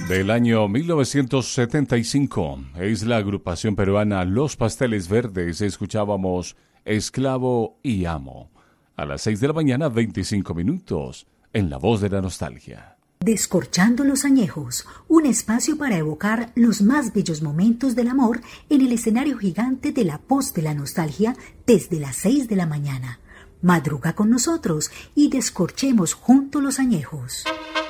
Del año 1975 es la agrupación peruana Los Pasteles Verdes. Escuchábamos Esclavo y Amo. A las 6 de la mañana, 25 minutos, en La Voz de la Nostalgia. Descorchando los añejos, un espacio para evocar los más bellos momentos del amor en el escenario gigante de La Voz de la Nostalgia desde las 6 de la mañana. Madruga con nosotros y descorchemos juntos los añejos.